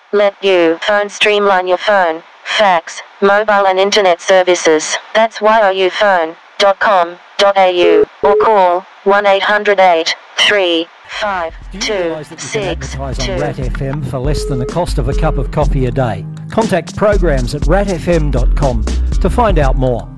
let you phone streamline your phone, fax, mobile and internet services. That's youphone.com.au or call 1-800-835-2662. Do you realise that you can advertise on Rat FM for less than the cost of a cup of coffee a day? Contact programs at ratfm.com to find out more.